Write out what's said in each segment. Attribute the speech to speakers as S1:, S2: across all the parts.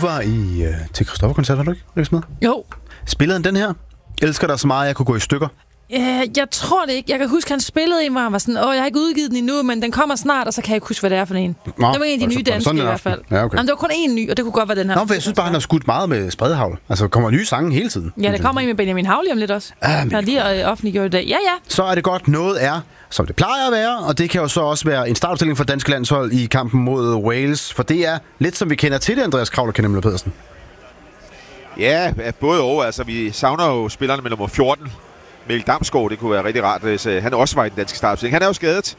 S1: var til Christoffer-koncert, var du ikke, Rikke Smed?
S2: Jo.
S1: Spillede han den her? Elsker dig så meget, at jeg kunne gå i stykker?
S2: Jeg tror det ikke. Jeg kan huske, han spillede en, hvor han var sådan, jeg har ikke udgivet den endnu, men den kommer snart, og så kan jeg ikke huske, hvad det er for en. Det var en af de nye danske i hvert fald.
S1: Ja, okay.
S2: Jamen, det var kun én ny, og det kunne godt være den her.
S1: For jeg synes bare, han har skudt meget med spredhavl. Altså, kommer nye sange hele tiden.
S2: Ja, der kommer en med Benjamin Hauglie om lidt også. Han har lige offentliggjort i dag. Ja.
S1: Så er det godt. Noget er, som det plejer at være, og det kan jo så også være en startopstilling for dansk landshold i kampen mod Wales, for det er lidt som vi kender til det, Andreas Kraul og Kenneth Møller Pedersen.
S3: Ja, både og. Altså, vi savner jo spillerne med nummer 14. Mikkel Damsgaard, det kunne være rigtig rart, hvis han også var i den danske startopstilling. Han er jo skadet,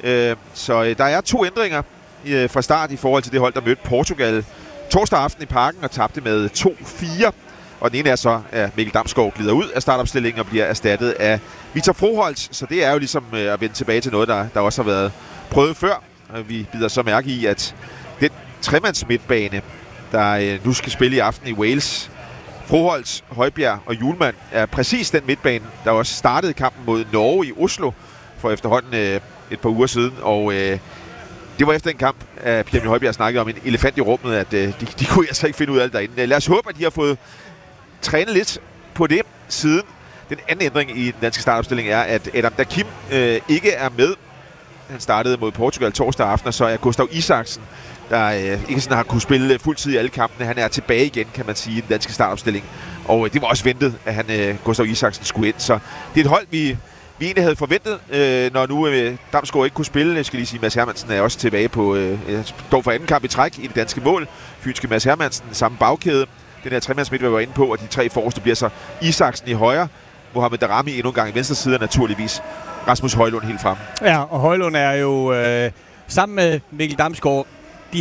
S3: så der er 2 ændringer fra start i forhold til det hold, der mødte Portugal torsdag aften i Parken og tabte med 2-4. Og den ene er så, at Mikkel Damsgaard glider ud af startopstillingen og bliver erstattet af Victor Froholt. Så det er jo ligesom at vende tilbage til noget, der også har været prøvet før. Vi bider så mærke i, at den tremands midtbane, der nu skal spille i aften i Wales, Froholt, Højbjerg og Hjulmand, er præcis den midtbane, der også startede kampen mod Norge i Oslo for efterhånden et par uger siden. Og det var efter en kamp, at Pierre Emil Højbjerg snakkede om en elefant i rummet, at de kunne altså ikke finde ud af det derinde. Lad os håbe, at de har fået trænet lidt på det siden. Den anden ændring i den danske startopstilling er, at Adam Dakim ikke er med. Han startede mod Portugal torsdag aften, og så er Gustav Isaksen, der ikke sådan har kunne spille fuldtid i alle kampene. Han er tilbage igen, kan man sige, i den danske startopstilling. Og det var også ventet, at Gustav Isaksen skulle ind. Så det er et hold, vi egentlig havde forventet, når nu Damsgaard ikke kunne spille. Jeg skal lige sige, Mads Hermansen er også tilbage på står for anden kamp i træk i det danske mål. Fynske Mads Hermansen, samme bagkæde. Den her tremands midt, vi var inde på, og de 3 forreste bliver så Isaksen i højre, Mohamed Darami endnu en gang i venstre side, og naturligvis Rasmus Højlund helt frem.
S4: Ja, og Højlund er jo sammen med Mikkel Damsgaard de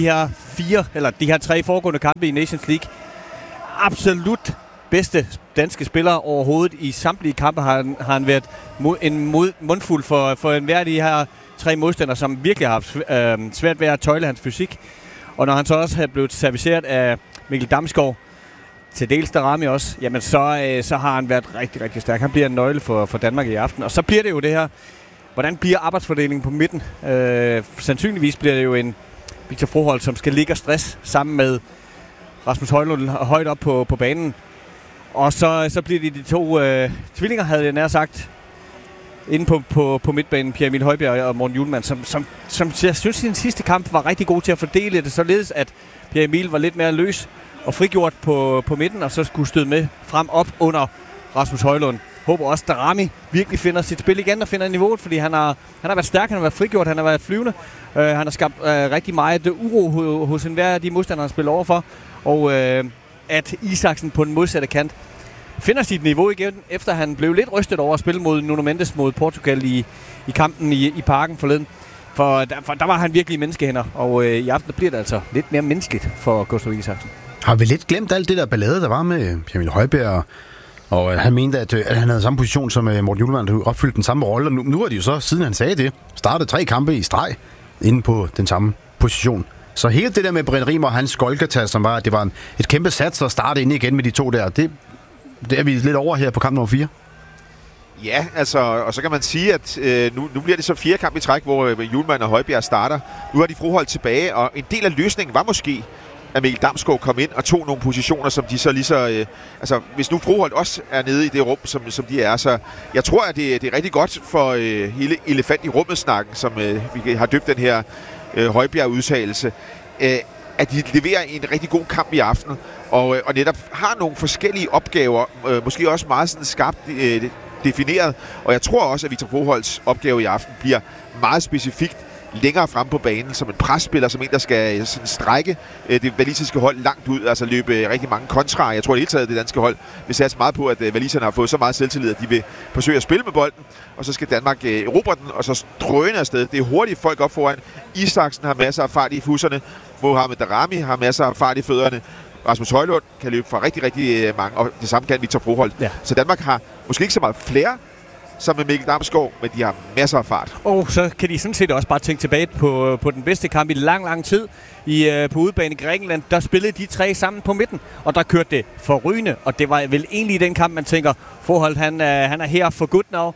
S4: her 3 foregående kampe i Nations League absolut bedste danske spillere overhovedet. I samtlige kampe har han været en mundfuld for enhver af de her 3 modstandere, som virkelig har haft svært ved at tøjle hans fysik. Og når han så også er blevet serviceret af Mikkel Damsgaard, til dels Darami også, jamen så har han været rigtig, rigtig stærk. Han bliver en nøgle for Danmark i aften. Og så bliver det jo det her, hvordan bliver arbejdsfordelingen på midten? Sandsynligvis bliver det jo en Victor Froholt, som skal ligge og stress sammen med Rasmus Højlund højt op på banen. Og så bliver de 2 tvillinger, havde jeg nær sagt, inde på midtbanen, Pierre Emil Højbjerg og Morten Hjulmand, som jeg synes, i den sidste kamp var rigtig god til at fordele det, således at Pierre Emil var lidt mere løs og frigjort på midten, og så skulle støde med frem op under Rasmus Højlund. Håber også, at Darami virkelig finder sit spil igen og finder niveauet, fordi han har været stærk, han har været frigjort, han har været flyvende. Han har skabt rigtig meget uro hos enhver af de modstandere, han spiller overfor. Og at Isaksen på den modsatte kant finder sit niveau igen, efter han blev lidt rystet over at spille mod Nuno Mendes mod Portugal i kampen i Parken forleden. For der var han virkelig menneskehænder, og i aften bliver det altså lidt mere menneskeligt for Gustav Isaksen.
S1: Har vi lidt glemt alt det der ballade, der var med Pierre Emil Højbjerg, og han mente, at han havde samme position som Morten Hjulmand, der opfyldte den samme rolle. Og nu er de jo så, siden han sagde det, startet 3 kampe i streg inde på den samme position. Så hele det der med Brian Riemer og hans skolkertas, som var, at det var et kæmpe sats at starte ind igen med de 2 der, det er vi lidt over her på kamp nummer 4.
S3: Ja, altså, og så kan man sige, at nu bliver det så 4 kamp i træk, hvor Hjulmand og Højbjerg starter. Nu har de Froholt tilbage, og en del af løsningen var måske, at Mikkel Damsgaard kom ind og tog nogle positioner, som de så lige så... altså, hvis nu Froholt også er nede i det rum, som de er, så jeg tror, at det er rigtig godt for hele elefant i rummet-snakken, som vi har døbt den her Højbjerg-udtalelse, at de leverer en rigtig god kamp i aften, og netop har nogle forskellige opgaver, måske også meget sådan skarpt defineret, og jeg tror også, at Victor Froholts opgave i aften bliver meget specifikt længere frem på banen, som en presspiller, som en, der skal sådan strække det walisiske hold langt ud, altså løbe rigtig mange kontraer. Jeg tror det hele taget, det danske hold vil satse meget på, at waliserne har fået så meget selvtillid, at de vil forsøge at spille med bolden, og så skal Danmark erobre den, og så drøne afsted. Det er hurtigt folk op foran. Isaksen har masser af fart i fusserne. Mohamed Darami har masser af fart i fødderne. Rasmus Højlund kan løbe fra rigtig, rigtig mange, og det samme kan Victor Froholt. Ja. Så Danmark har måske ikke så meget flere som med Mikkel Damsgaard, men de har masser af fart.
S4: Og så kan de sådan set også bare tænke tilbage på den bedste kamp i lang tid på udebane i Grækenland. Der spillede de 3 sammen på midten, og der kørte det forrygende, og det var vel egentlig den kamp, man tænker, Froholt, han er her for good now.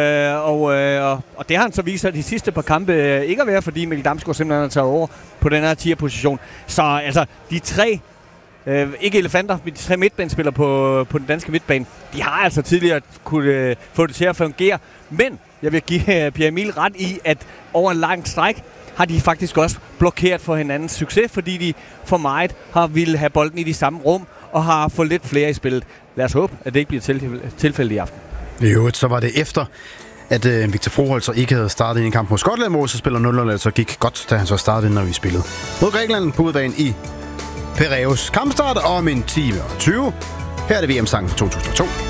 S4: Og det har han så vist sig de sidste par kampe ikke at være, fordi Mikkel Damsgaard simpelthen har taget over på den her 10'er position. Så altså, de 3 ikke elefanter, men de 3 midtbanespillere på den danske midtbane. De har altså tidligere kunne få det til at fungere. Men jeg vil give Pierre Emil ret i, at over en lang stræk har de faktisk også blokeret for hinandens succes, fordi de for meget har ville have bolden i de samme rum og har fået lidt flere i spillet. Lad os håbe, at det ikke bliver tilfældet i aften.
S1: Jo, så var det efter, at Victor Froholt ikke havde startet en kamp mod Skotland, hvor så spiller 0-0, så gik godt, da han så startede, når vi spillede mod Grækenland på udbanen i Piraeus. Kampstart om en time og 20. Her er det VM-sangen fra 2002.